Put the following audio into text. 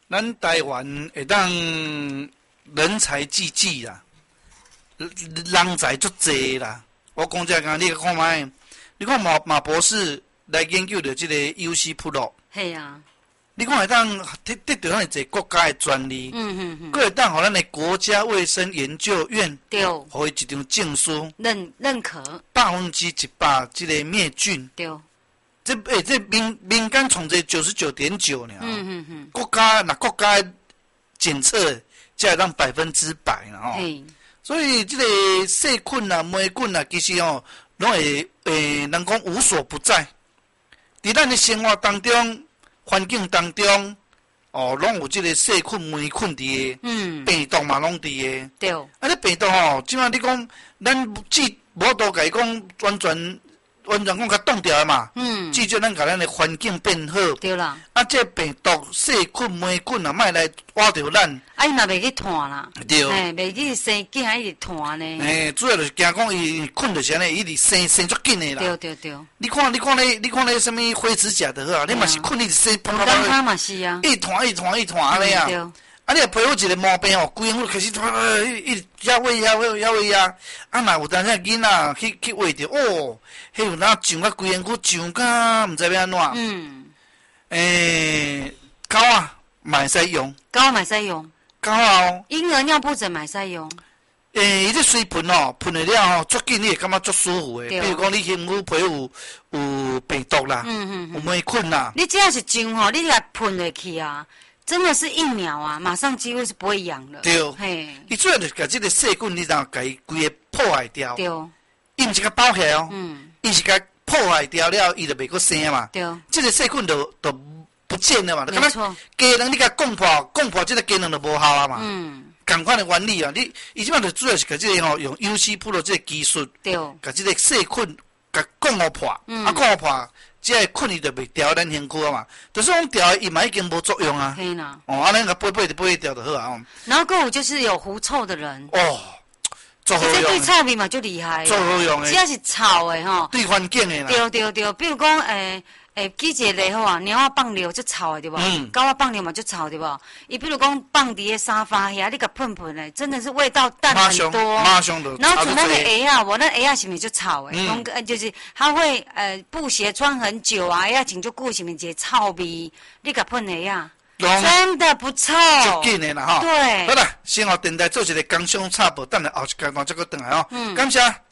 咱台湾会当人才济济啦，人才足济啦。我讲这个，你看卖，你看马博士来研究的这个 UC Pro， 系啊， 你看会当得到咱一个国家的专利，佫会当互咱的国家卫生研究院对， 互伊一张证书， 认可 100%这个灭菌。 对， 这民间从这99.9%呢，国家检测才会当100%啦吼。所以这个细菌啊、霉菌啊，其实拢会人讲无所不在，伫咱的生活当中、环境当中，拢有这个细菌、霉菌伫的，病毒嘛拢伫的。 对。 这病毒即摆你讲，咱无都甲伊讲完全讲甲冻掉的嘛，至少咱甲咱的环境变好。 对啦。 这病毒、细菌、霉菌啊，莫来挖着咱。 伊若袂去传啦。 对。 袂去生囝仔一直传呢。 主要就是惊讲伊困着安尼，伊直生足紧的啦。 对。 你看那什么灰指甲的好啊，你嘛是困一直生， 刚刚嘛是啊。 一团安尼啊。 对。 你若陪我一个毛病规身躯开始一直压喂啊，若有当时囡仔去喂着，迄有哪上甲规身躯上甲毋知要安怎。狗啊，嘛会使用。 狗嘛会使用。 狗啊婴儿尿布疹嘛会使用。 伊这水喷喷了了足紧你会感觉足舒服的。比如讲你身躯皮有病毒啦，有霉菌啦。 你只要是上你来喷落去啊。真的是1秒啊，马上几乎是不会痒了。 对，嘿，伊主要就是把这个细菌，你然后给规个破坏掉。 对， 伊毋是甲包起来伊是甲破坏掉了，伊就袂阁生嘛。 对， 这个细菌就不见了嘛。 没错。 鸡卵你甲讲破，这个鸡卵就无效啊嘛。同款的原理啊，伊即摆就主要是甲这个用 UC Pro 这个技术， 对， 甲这个细菌甲讲互破，讲互破。这个菌伊就袂调咱身躯啊嘛，就是讲调伊嘛已经无作用啊。 嘿啦。 安尼个背调就好啊。 然后还有就是有狐臭的人。 做好用。 这对臭味嘛就厉害。 做好用的。 只要是臭的吼。 对环境的啦。 对，比如讲举一个例好啊，猫仔放尿就臭的对不？狗仔放尿嘛就臭对不？伊比如讲放伫个沙发遐，你甲喷的，真的是味道淡很多。 马上就。 然后像那个鞋啊，我那鞋啊是不是就臭的？就是它会布鞋穿很久啊，鞋穿就久是不是一个臭味？你甲喷鞋啊，真的不臭。 足紧的啦哈。 对。 好啦，先电台做一个工商插播，等下后一阶段再搁转来哦。感谢。